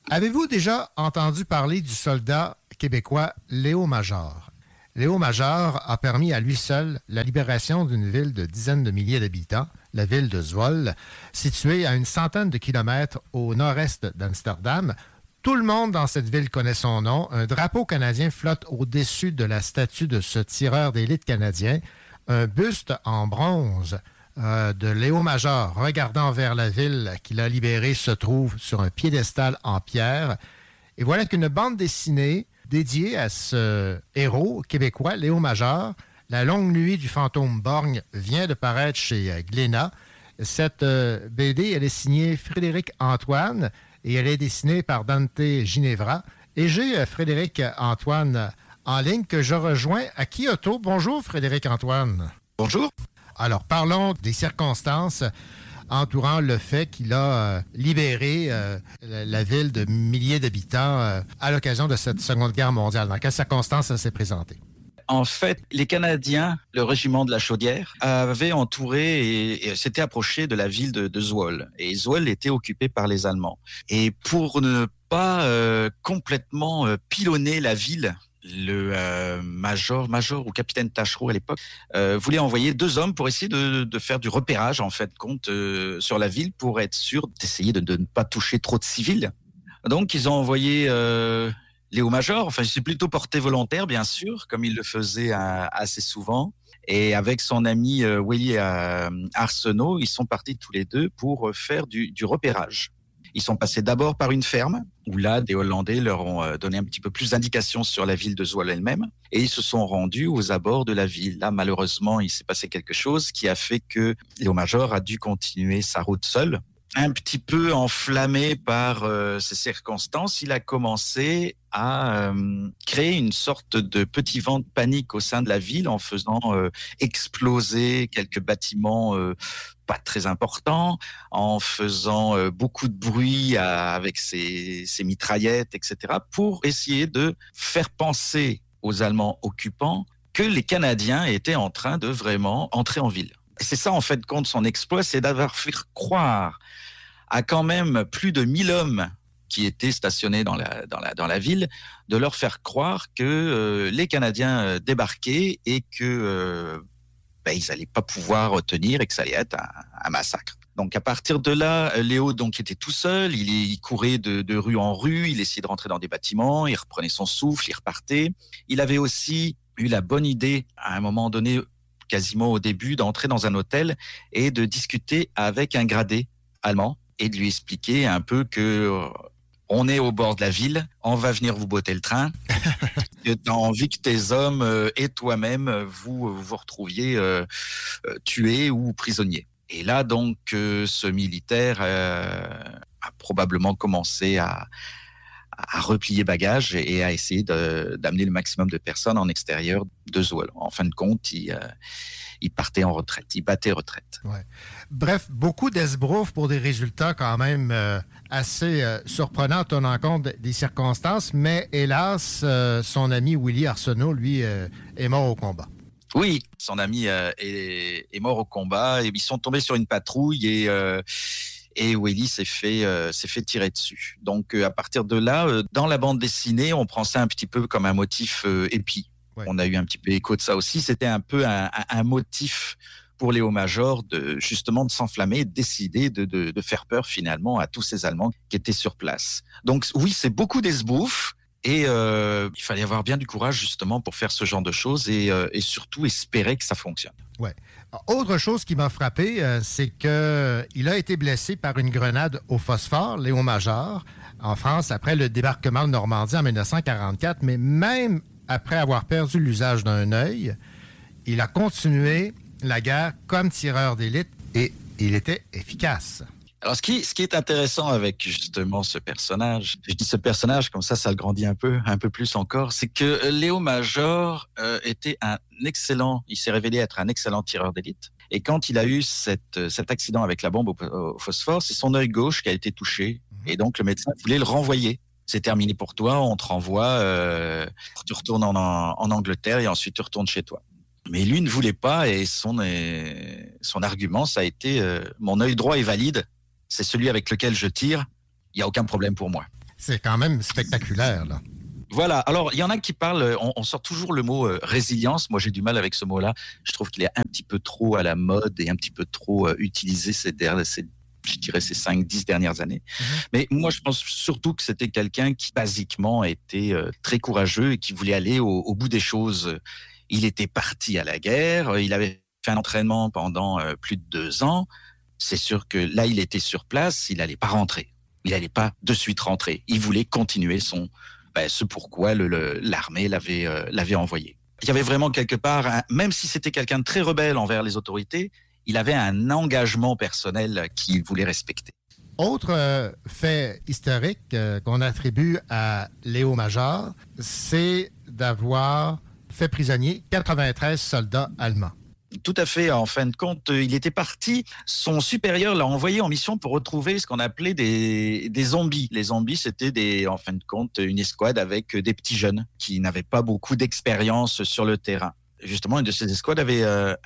Avez-vous déjà entendu parler du soldat québécois Léo Major? Léo Major a permis à lui seul la libération d'une ville de dizaines de milliers d'habitants, la ville de Zwolle, située à une centaine de kilomètres au nord-est d'Amsterdam. Tout le monde dans cette ville connaît son nom. Un drapeau canadien flotte au-dessus de la statue de ce tireur d'élite canadien. Un buste en bronze de Léo Major regardant vers la ville qu'il a libérée se trouve sur un piédestal en pierre. Et voilà qu'une bande dessinée dédiée à ce héros québécois, Léo Major, La longue nuit du fantôme borgne, vient de paraître chez Glénat. Cette BD, elle est signée Frédéric Antoine et elle est dessinée par Dante Ginevra. Et j'ai Frédéric Antoine en ligne que je rejoins à Kyoto. Bonjour Frédéric Antoine. Bonjour. Alors, parlons des circonstances entourant le fait qu'il a libéré la ville de milliers d'habitants à l'occasion de cette Seconde Guerre mondiale. Dans quelles circonstances ça s'est présenté? En fait, les Canadiens, le régiment de la Chaudière, avaient entouré et s'étaient approchés de la ville de Zwolle. Et Zwolle était occupée par les Allemands. Et pour ne pas complètement pilonner la ville, le major ou capitaine Taschereau à l'époque voulait envoyer 2 hommes pour essayer de faire du repérage en fait compte sur la ville pour être sûr d'essayer de ne pas toucher trop de civils. Donc ils ont envoyé Léo Major, enfin c'est plutôt porté volontaire bien sûr, comme il le faisait assez souvent. Et avec son ami Willy Arsenault, ils sont partis tous les deux pour faire du repérage. Ils sont passés d'abord par une ferme, où là, des Hollandais leur ont donné un petit peu plus d'indications sur la ville de Zwolle elle-même, et ils se sont rendus aux abords de la ville. Là, malheureusement, il s'est passé quelque chose qui a fait que Léo Major a dû continuer sa route seul. Un petit peu enflammé par ces circonstances, il a commencé à créer une sorte de petit vent de panique au sein de la ville en faisant exploser quelques bâtiments pas très importants, en faisant beaucoup de bruit avec ses mitraillettes, etc., pour essayer de faire penser aux Allemands occupants que les Canadiens étaient en train de vraiment entrer en ville. Et c'est ça, en fait, compte son exploit, c'est d'avoir fait croire à quand même plus de 1000 hommes qui étaient stationnés dans la ville, de leur faire croire que les Canadiens débarquaient et que ils n'allaient pas pouvoir tenir et que ça allait être un massacre. Donc à partir de là, Léo donc était tout seul, il courait de rue en rue, il essayait de rentrer dans des bâtiments, il reprenait son souffle, il repartait. Il avait aussi eu la bonne idée à un moment donné, quasiment au début, d'entrer dans un hôtel et de discuter avec un gradé allemand et de lui expliquer un peu que on est au bord de la ville, on va venir vous botter le train. Tu as envie que tes hommes et toi-même vous retrouviez tués ou prisonniers. Et là, donc, ce militaire a probablement commencé à replier bagages et à essayer d'amener le maximum de personnes en extérieur de Zwolle. En fin de compte, il partait en retraite, il battait retraite. Ouais. Bref, beaucoup d'esbrouf pour des résultats quand même assez surprenants tenant compte des circonstances, mais hélas, son ami Willy Arsenault, lui, est mort au combat. Oui, son ami est mort au combat, et ils sont tombés sur une patrouille et Willy s'est fait tirer dessus. Donc à partir de là, dans la bande dessinée, on prend ça un petit peu comme un motif épi. Ouais. On a eu un petit peu écho de ça aussi. C'était un peu un motif pour Léo Major justement de s'enflammer, de décider de faire peur finalement à tous ces Allemands qui étaient sur place. Donc oui, c'est beaucoup d'esbrouf. Et il fallait avoir bien du courage justement pour faire ce genre de choses et surtout espérer que ça fonctionne. Ouais. Autre chose qui m'a frappé, c'est qu'il a été blessé par une grenade au phosphore, Léo Major, en France, après le débarquement de Normandie en 1944. Mais même après avoir perdu l'usage d'un œil, il a continué la guerre comme tireur d'élite et il était efficace. Alors, ce qui est intéressant avec justement ce personnage, je dis ce personnage comme ça le grandit un peu plus encore, c'est que Léo Major était il s'est révélé être un excellent tireur d'élite. Et quand il a eu cet accident avec la bombe au phosphore, c'est son œil gauche qui a été touché. Et donc, le médecin voulait le renvoyer. C'est terminé pour toi, on te renvoie, tu retournes en Angleterre et ensuite tu retournes chez toi. Mais lui ne voulait pas et son argument, ça a été mon œil droit est valide. C'est celui avec lequel je tire, il n'y a aucun problème pour moi. C'est quand même spectaculaire, là. Voilà. Alors, il y en a qui parlent, on sort toujours le mot résilience. Moi, j'ai du mal avec ce mot-là. Je trouve qu'il est un petit peu trop à la mode et un petit peu trop utilisé ces 5-10 dernières années. Mais moi, je pense surtout que c'était quelqu'un qui, basiquement, était très courageux et qui voulait aller au bout des choses. Il était parti à la guerre. Il avait fait un entraînement pendant plus de 2 ans. C'est sûr que là, il était sur place. Il n'allait pas rentrer. Il n'allait pas de suite rentrer. Il voulait continuer ce pourquoi l'armée l'avait envoyé. Il y avait vraiment quelque part, même si c'était quelqu'un de très rebelle envers les autorités, il avait un engagement personnel qu'il voulait respecter. Autre fait historique qu'on attribue à Léo Major, c'est d'avoir fait prisonnier 93 soldats allemands. Tout à fait. En fin de compte, il était parti. Son supérieur l'a envoyé en mission pour retrouver ce qu'on appelait des zombies. Les zombies, c'était en fin de compte, une escouade avec des petits jeunes qui n'avaient pas beaucoup d'expérience sur le terrain. Justement, une de ces escouades avait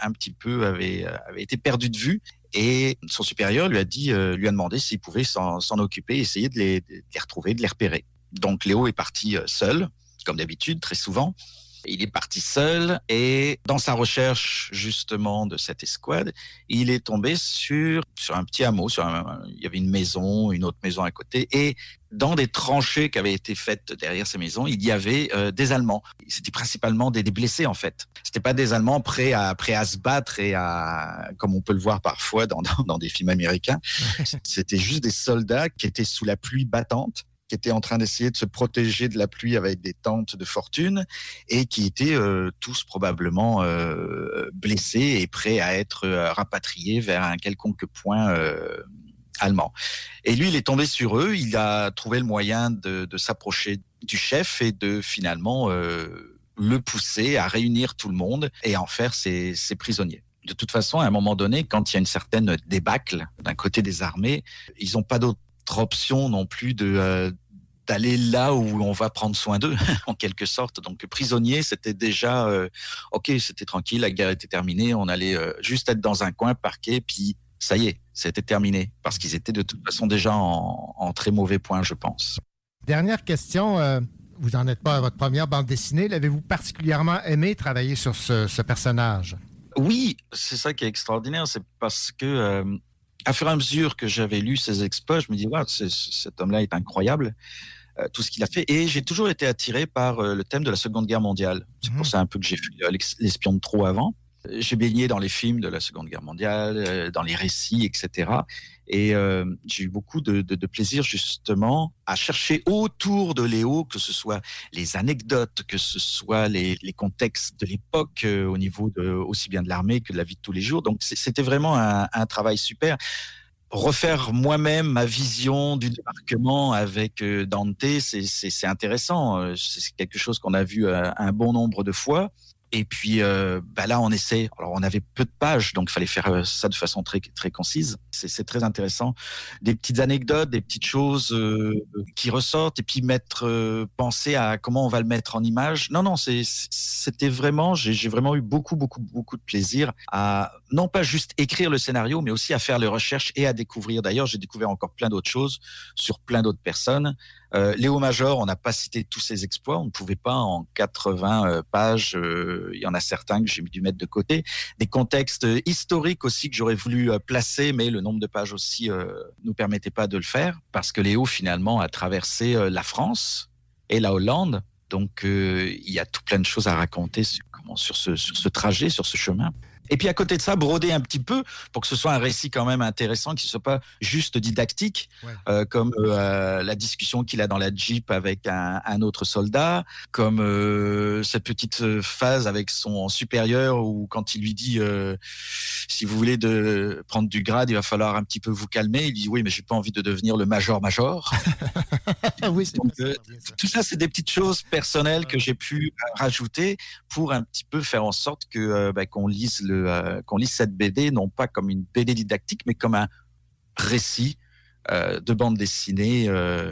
été perdue de vue. Et son supérieur lui a demandé s'il pouvait s'en occuper, essayer de les retrouver, de les repérer. Donc Léo est parti seul, comme d'habitude, très souvent. Il est parti seul et dans sa recherche justement de cette escouade, il est tombé sur un petit hameau. Il y avait une autre maison à côté et dans des tranchées qui avaient été faites derrière ces maisons, il y avait des Allemands. C'était principalement des blessés en fait. C'était pas des Allemands prêts à se battre et comme on peut le voir parfois dans des films américains. C'était juste des soldats qui étaient sous la pluie battante, qui étaient en train d'essayer de se protéger de la pluie avec des tentes de fortune et qui étaient tous probablement blessés et prêts à être rapatriés vers un quelconque point allemand. Et lui, il est tombé sur eux, il a trouvé le moyen de s'approcher du chef et de finalement le pousser à réunir tout le monde et en faire ses prisonniers. De toute façon, à un moment donné, quand il y a une certaine débâcle d'un côté des armées, ils n'ont pas d'autre option non plus d'aller là où on va prendre soin d'eux, en quelque sorte. Donc, prisonnier, c'était déjà OK, c'était tranquille, la guerre était terminée, on allait juste être dans un coin, parqué, puis ça y est, c'était terminé, parce qu'ils étaient de toute façon déjà en très mauvais point, je pense. Dernière question, vous n'en êtes pas à votre première bande dessinée, l'avez-vous particulièrement aimé travailler sur ce personnage? Oui, c'est ça qui est extraordinaire, c'est parce que à fur et à mesure que j'avais lu ses exploits, je me dis, wow, cet homme-là est incroyable, tout ce qu'il a fait. Et j'ai toujours été attiré par le thème de la Seconde Guerre mondiale. C'est pour ça un peu que j'ai fait L'espion de trop avant. J'ai baigné dans les films de la Seconde Guerre mondiale, dans les récits, etc. Et j'ai eu beaucoup de plaisir justement à chercher autour de Léo, que ce soit les anecdotes, que ce soit les contextes de l'époque au niveau aussi bien de l'armée que de la vie de tous les jours. Donc c'était vraiment un travail super. Refaire moi-même ma vision du débarquement avec Dante, c'est intéressant. C'est quelque chose qu'on a vu un bon nombre de fois. Et puis là, on essaie. Alors, on avait peu de pages, donc il fallait faire ça de façon très, très concise. C'est très intéressant. Des petites anecdotes, des petites choses qui ressortent, et puis penser à comment on va le mettre en image. Non, c'était vraiment. J'ai vraiment eu beaucoup, beaucoup, beaucoup de plaisir à non pas juste écrire le scénario, mais aussi à faire les recherches et à découvrir. D'ailleurs, j'ai découvert encore plein d'autres choses sur plein d'autres personnes. Léo Major, on n'a pas cité tous ses exploits. On ne pouvait pas en 80 pages. Il y en a certains que j'ai dû mettre de côté. Des contextes historiques aussi que j'aurais voulu placer, mais le nombre de pages aussi nous permettait pas de le faire parce que Léo finalement a traversé la France et la Hollande. Donc il y a tout plein de choses à raconter sur ce trajet, sur ce chemin. Et puis à côté de ça, broder un petit peu pour que ce soit un récit quand même intéressant, qui ne soit pas juste didactique, comme la discussion qu'il a dans la Jeep avec un autre soldat, comme cette petite phase avec son supérieur où quand il lui dit si vous voulez prendre du grade, il va falloir un petit peu vous calmer. Il dit oui, mais j'ai pas envie de devenir le major. Oui, donc, tout ça, c'est des petites choses personnelles que j'ai pu rajouter pour un petit peu faire en sorte que qu'on lise cette BD non pas comme une BD didactique, mais comme un récit de bande dessinée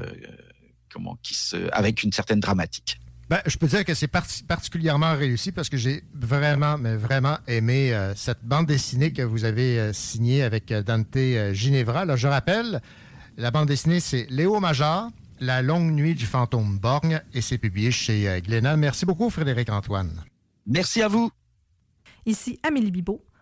avec une certaine dramatique. Je peux dire que c'est particulièrement réussi parce que j'ai vraiment, mais vraiment aimé cette bande dessinée que vous avez signée avec Dante Ginevra. Là, je rappelle, la bande dessinée, c'est Léo Major, La longue nuit du fantôme borgne et c'est publié chez Glénat. Merci beaucoup, Frédéric Antoine. Merci à vous. Ici Amélie Bibeau.